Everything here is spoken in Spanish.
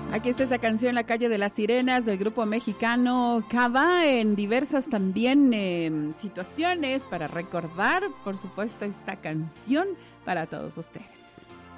Aquí está esa canción, La Calle de las Sirenas, del grupo mexicano Cava, en diversas también situaciones para recordar, por supuesto, esta canción para todos ustedes.